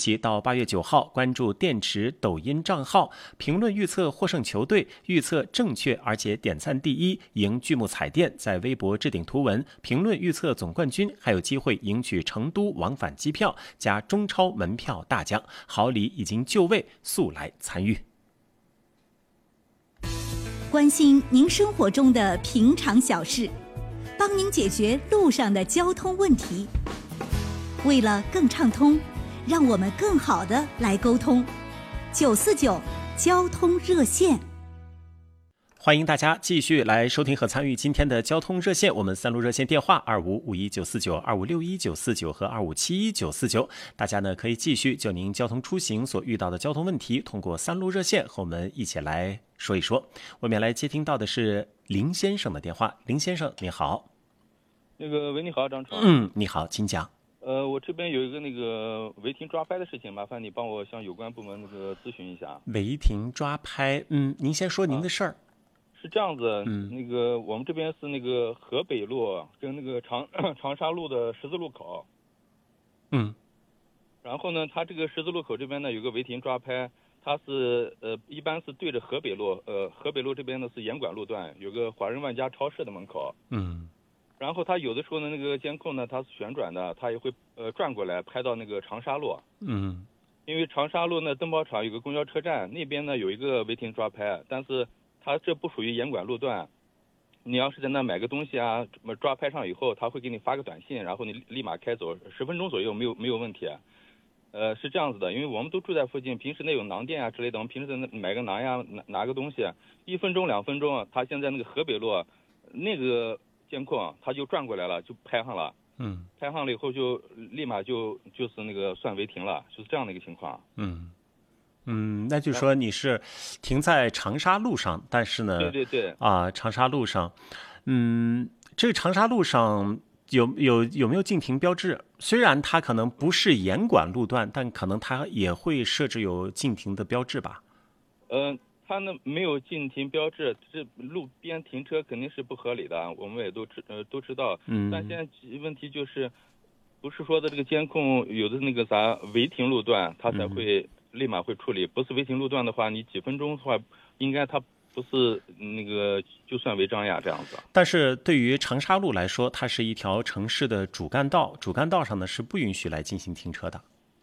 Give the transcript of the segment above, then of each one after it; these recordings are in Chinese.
起到8月9号，关注电池抖音账号，评论预测获胜球队，预测正确而且点赞第一，赢巨幕彩电，在微博置顶图文，评论预测总冠军，还有机会赢取成都往返机票加中超门票大奖，好礼已经就位，速来参与。 关心您生活中的平常小事，帮您解决路上的交通问题。为了更畅通，让我们更好地来沟通。949交通热线， 欢迎大家继续来收听和参与今天的交通热线。我们3路热线电话2551-949、2561-949和2571-949，大家呢可以继续就您交通出行所遇到的交通问题，通过3路热线和我们一起来说一说。我们来接听到的是林先生的电话。林先生你好。 喂，你好，张闯。 你好，请讲。 我这边有一个违停抓拍的事情，麻烦你帮我向有关部门咨询一下。 违停抓拍，您先说您的事儿。 是这样子，我们这边是河北路跟长沙路的十字路口。然后呢，它这个十字路口这边呢有个违停抓拍，它是一般是对着河北路，河北路这边呢是严管路段，有个华人万家超市的门口。然后它有的时候呢，监控呢它是旋转的，它也会转过来拍到长沙路。因为长沙路呢灯泡厂有个公交车站，那边呢有一个违停抓拍，但是它这不属于严管路段。你要是在那买个东西啊，抓拍上以后，他会给你发个短信，然后你立马开走，10分钟左右没有问题。是这样子的，因为我们都住在附近，平时那有馕店啊之类的，我们平时在那买个馕呀，拿个东西，1分钟2分钟，他现在河北路那个监控他就转过来了，就拍上了。拍上了以后就立马就是算违停了，就是这样的一个情况。 那就是说你是停在长沙路上，但是呢， 对长沙路上，这个长沙路上有没有禁停标志？虽然它可能不是严管路段，但可能它也会设置有禁停的标志吧？ 它呢没有禁停标志，这路边停车肯定是不合理的，我们也都知道。但现在问题就是，不是说的这个监控有的违停路段，它才会立马会处理。不是违停路段的话，你几分钟的话，应该它不是就算违章呀，这样子。 但是对于长沙路来说，它是一条城市的主干道，主干道上呢是不允许来进行停车的。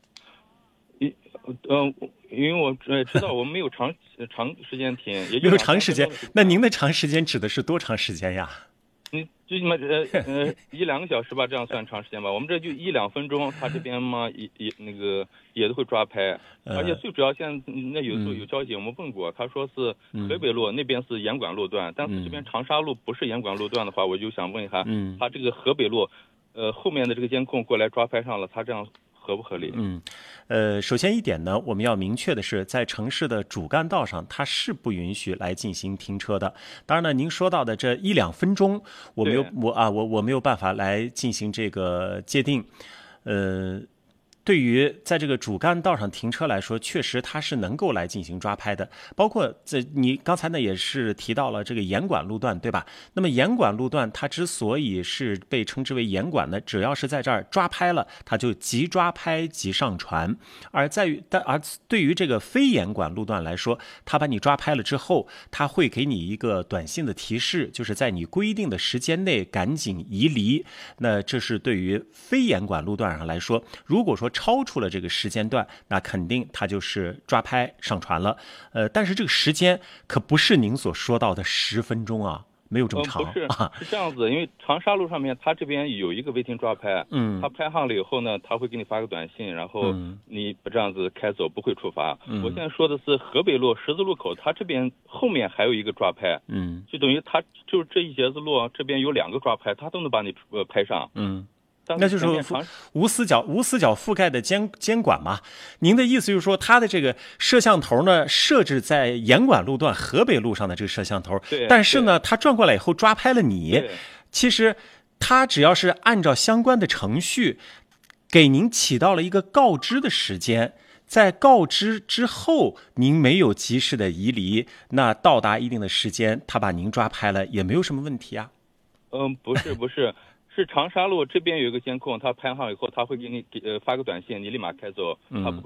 因为我知道我们没有长时间停，也没有长时间。那您的长时间指的是多长时间呀？ 最起码1-2个小时吧，这样算长时间吧。我们这就1-2分钟，他这边嘛也都会抓拍，而且最主要现在有时候有交警我们问过，他说是河北路那边是严管路段，但是这边长沙路不是严管路段的话，我就想问一下，他这个河北路后面的这个监控过来抓拍上了，他这样合不合理？ 首先一点呢，我们要明确的是，在城市的主干道上，它是不允许来进行停车的。当然呢，您说到的这1-2分钟，我没有办法来进行这个界定。对于在这个主干道上停车来说，确实它是能够来进行抓拍的。包括你刚才呢也是提到了这个严管路段，对吧？那么严管路段它之所以是被称之为严管呢，只要是在这儿抓拍了，它就即抓拍即上传。而对于这个非严管路段来说，它把你抓拍了之后，它会给你一个短信的提示，就是在你规定的时间内赶紧移离。那这是对于非严管路段上来说，如果说超出了这个时间段，那肯定它就是抓拍上传了。但是这个时间可不是您所说到的10分钟啊，没有这么长。 不是，是这样子，因为长沙路上面它这边有一个违停抓拍，它拍上了以后呢，它会给你发个短信，然后你不这样子开走不会处罚。我现在说的是河北路十字路口，它这边后面还有一个抓拍，就等于它就是这一节子路这边有2个抓拍，它都能把你拍上。 那就是无死角覆盖的监管嘛。您的意思就是说，它的这个摄像头呢设置在严管路段河北路上的这个摄像头，但是呢，它转过来以后抓拍了你，其实它只要是按照相关的程序给您起到了一个告知的时间。在告知之后，您没有及时的移离，那到达一定的时间，他把您抓拍了，也没有什么问题啊。 不是。是长沙路这边有一个监控，他拍上以后，他会给你发个短信，你立马开走，他不会